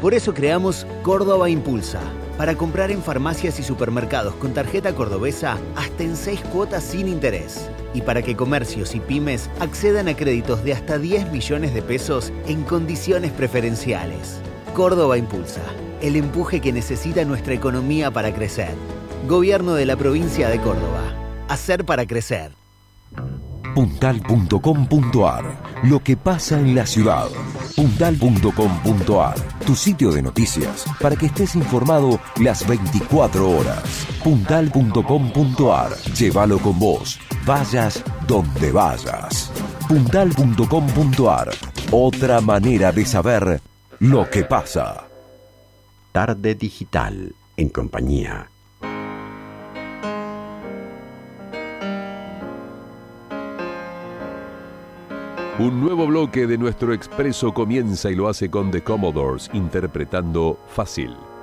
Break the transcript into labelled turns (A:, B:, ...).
A: Por eso creamos Córdoba Impulsa, para comprar en farmacias y supermercados con tarjeta cordobesa hasta en 6 cuotas sin interés. Y para que comercios y pymes accedan a créditos de hasta 10 millones de pesos en condiciones preferenciales. Córdoba Impulsa, el empuje que necesita nuestra economía para crecer. Gobierno de la provincia de Córdoba. Hacer para crecer.
B: Puntal.com.ar. Lo que pasa en la ciudad. Puntal.com.ar. Tu sitio de noticias para que estés informado las 24 horas. Puntal.com.ar. Llévalo con vos. Vayas donde vayas. Puntal.com.ar. Otra manera de saber lo que pasa.
C: Tarde Digital, en compañía.
D: Un nuevo bloque de nuestro expreso comienza y lo hace con The Commodores interpretando Fácil.